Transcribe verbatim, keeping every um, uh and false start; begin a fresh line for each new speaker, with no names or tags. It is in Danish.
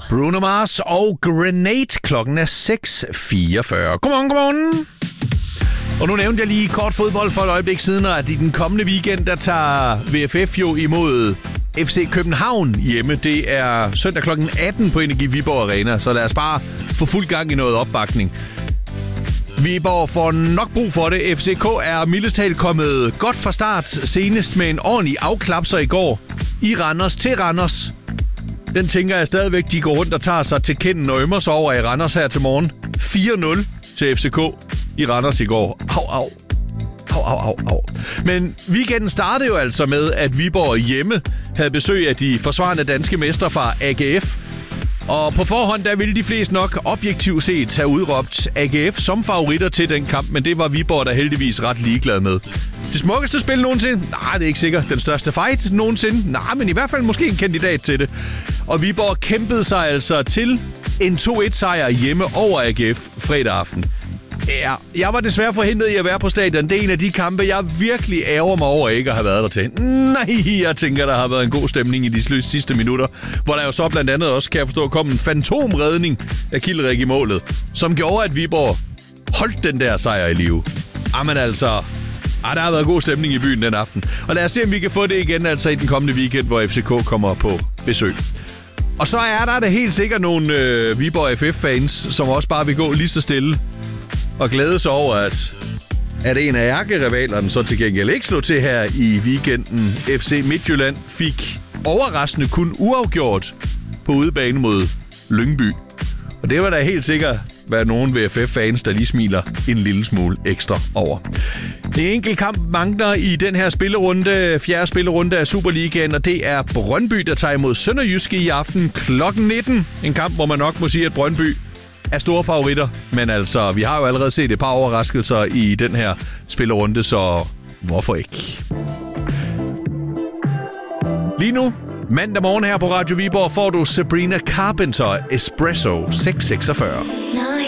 Bruno Mars og Grenade. Klokken er seks fireogfyrre. Godmorgen, godmorgen. Og nu nævnte jeg lige kort fodbold for et øjeblik siden, at i den kommende weekend, der tager V F F jo imod F C København hjemme. Det er søndag klokken atten på Energi Viborg Arena, så lad os bare få fuld gang i noget opbakning. Viborg får nok brug for det. F C K er mildest talt kommet godt fra start, senest med en ordentlig afklapser i går i Randers til Randers. Den tænker jeg stadigvæk, de går rundt og tager sig til kinden og ømmer sig over i Randers her til morgen. fire nul til F C K i Randers i går. Au, au. Au, au, au, au. Men weekenden startede jo altså med, at Viborg hjemme havde besøg af de forsvarende danske mestre fra A G F. Og på forhånd, der ville de fleste nok objektivt set have udråbt A G F som favoritter til den kamp, men det var Viborg der heldigvis ret ligeglad med. Det smukkeste spil nogensinde? Nej, det er ikke sikkert. Den største fight nogensinde? Nej, men i hvert fald måske en kandidat til det. Og Viborg kæmpede sig altså til en to et sejr hjemme over A G F fredag aften. Ja, jeg var desværre forhindret i at være på stadion. Det er en af de kampe, jeg virkelig ærger mig over ikke at have været der til. Nej, jeg tænker, der har været en god stemning i de sidste minutter, hvor der jo så blandt andet også, kan jeg forstå, kom en fantomredning af Kilderik i målet, som gjorde, at Viborg holdt den der sejr i live. Jamen altså, ah, der har været god stemning i byen den aften. Og lad os se, om vi kan få det igen altså i den kommende weekend, hvor F C K kommer på besøg. Og så er der da helt sikkert nogle øh, Viborg F F-fans, som også bare vil gå lige så stille og glæde sig over, at, at en af ærkerivalerne så til gengæld ikke slog til her i weekenden. F C Midtjylland fik overraskende kun uafgjort på udebane mod Lyngby. Og det var da helt sikkert være nogen V F F-fans, der lige smiler en lille smule ekstra over. En enkelt kamp mangler i den her spillerunde, fjerde spillerunde af Superligaen, og det er Brøndby, der tager imod Sønderjyske i aften klokken nitten. En kamp, hvor man nok må sige, at Brøndby er store favoritter, men altså, vi har jo allerede set et par overraskelser i den her spillerunde, så hvorfor ikke? Lige nu, mandag morgen her på Radio Viborg, får du Sabrina Carpenter Espresso seks seksogfyrre.